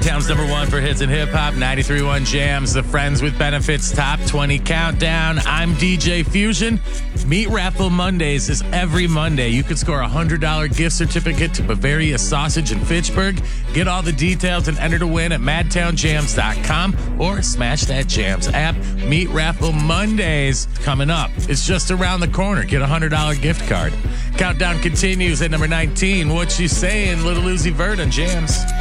Madtown's #1 for hits and hip hop. 93.1 Jams, the Friends with Benefits Top 20 Countdown. I'm DJ Fusion. Meat Raffle Mondays is every Monday. You could score a $100 gift certificate to Bavaria Sausage in Fitchburg. Get all the details and enter to win at madtownjams.com or smash that Jams app. Meat Raffle Mondays coming up. It's just around the corner. Get a $100 gift card. Countdown continues at number 19. What you saying, Little Uzi Vert on Jams?